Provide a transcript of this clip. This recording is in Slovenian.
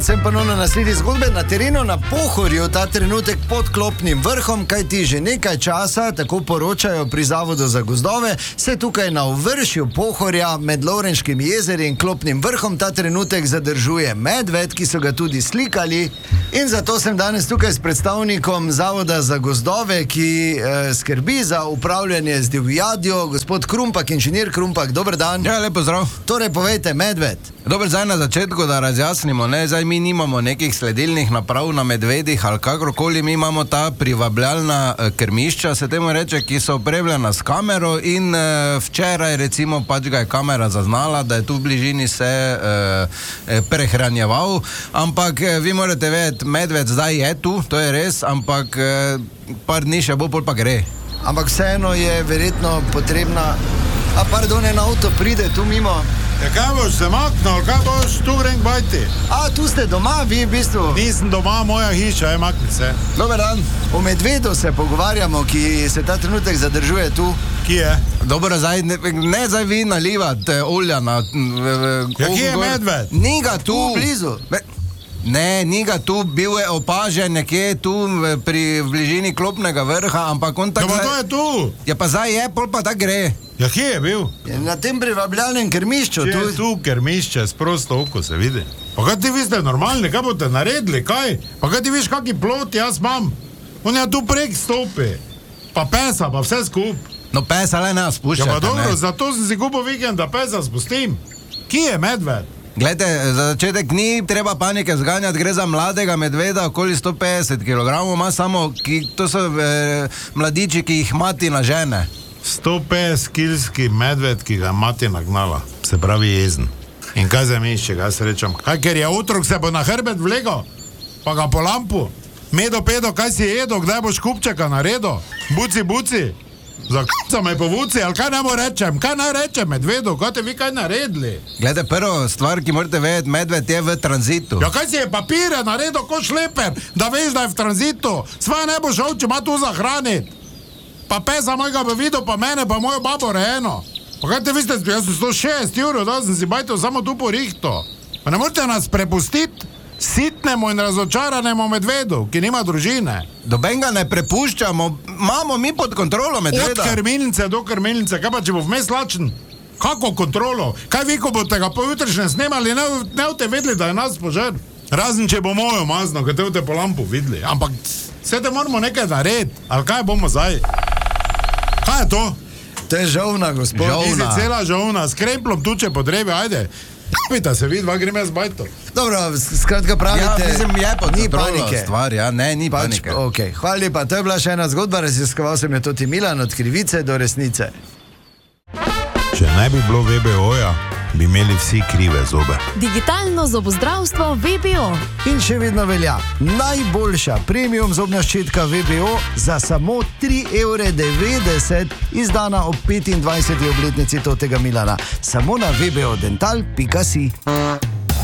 Sem ponovno na sledi zgodbe na terenu na Pohorju, ta trenutek pod Klopnim vrhom, kajti že nekaj časa, tako poročajo pri Zavodu za gozdove, se tukaj na uvršju Pohorja med Lovrenškim jezerjem in Klopnim vrhom ta trenutek zadržuje medved, ki so ga tudi slikali. In zato sem danes tukaj s predstavnikom Zavoda za gozdove, ki skrbi za upravljanje z divjadjo, gospod Krumpak, inženir Krumpak, dober dan. Ja, lepo zdrav. Torej, povejte, medved. Dober, zdaj na začetku, da razjasnimo, ne, zdaj mi nimamo nekih sledilnih naprav na medvedih ali kakorkoli, mi imamo ta privabljalna krmišča, se temu reče, ki so opremljena s kamero in včeraj recimo pač ga je kamera zaznala, da je tu v bližini se prehranjeval, ampak vi morate vedeti, medved zdaj je tu, to je res, ampak par dni še bo, pol pa gre. Ampak vseeno je verjetno potrebna... A pardon, en avto pride tu mimo. Ja, kaj boš se maknil, kaj boš tu grem bajti? A, tu ste doma, vi v bistvu? Nisem doma, moja hiša, makni se. Dober dan. O medvedu se pogovarjamo, ki se ta trenutek zadržuje tu. Ki je? Dobro, zdaj, ne zdaj vi nalivate olja na... Ja, ki je medved? Ni ga tu. Blizu. Ne, ni ga tu, bil je opažen nekje tu pri bližini Klopnega vrha, ampak on tako... Ja, pa to je tu. Ja, pa zdaj je, pol pa tako gre. Ja, kje je bil? Na tem privabljalnem krmišču. Če je tu krmišče, s prosto oko se vidi. Pa kaj ti vi ste normalni, kaj boste naredili, kaj? Pa kaj ti viš, kaki plot jaz imam? On je tu prek stopi. Pa pesa, pa vse skup. No pesa le nas spuščate, ja, pa dobro, ne? Zato sem si kupil vikend, da pesa spustim. Kje je medved? Glejte, za začetek ni treba panike zganjati, gre za mladega medveda, okoli 150 kg, ima samo, to so mladiči, ki jih mati na žene. 150-kilski medved, ki ga mati nagnala, se pravi jezen. In kaj za mišče, kaj srečam? Kaj, ker je otrok, se bo na hrbet vlegal, pa ga po lampu. Medo, pedo, kaj si jedo, kdaj boš kupčeka naredil? Buci, buci. Za k***a me povuci, ali kaj naj rečem medvedu, kaj te vi kaj naredili? Glede, prvo stvar, ki morate vedeti, medved je v tranzitu. Ja, kaj si je papire naredil kot šleper, da veš, da je v tranzitu? Sva ne bo šel, če ima tu za hraniti. Pa pesa mojega bi videl, pa mene, pa mojo babo rejeno. Pa kaj te vi ste, jaz sem 106 evrov, da sem si bajtel samo tu po rihto. Pa ne morate nas prepustiti sitnemu in razočaranemu medvedu, ki nima družine. Doben ga ne prepuščamo, imamo mi pod kontrolo medveda. Od krmilnice do krmilnice, kaj pa če bo vmes lačen? Kako kontrolo? Kaj vi, ko boste ga pojutrišnje snemali, ne boste vedeli, da je nas požar? Razen, če bo mojo mazno, kaj te boste po lampu videli. Ampak vse te moramo nekaj narediti. Ali kaj bomo zdaj? Kaj je to? To je žovna, gospod. Žovna. Cela žovna, s kremplom tuče po drevi, ajde. Pita se vidi, grem jaz bajto. Dobro, skratka pravite, ja, mislim, je pod ni kontrolo panike. Stvar, ja, ne, ni panike. Okay. Hvala lepa, to je bila še ena zgodba, raziskoval sem jo Toti Milan, od krivice do resnice. Če ne bi bilo VBO-ja, bi imeli vsi krive zobe. Digitalno zobozdravstvo VBO. In še vedno velja, najboljša premium zobna ščetka VBO za samo 3,90 €, izdana ob 25. obletnici Totega Milana. Samo na vbodental.si.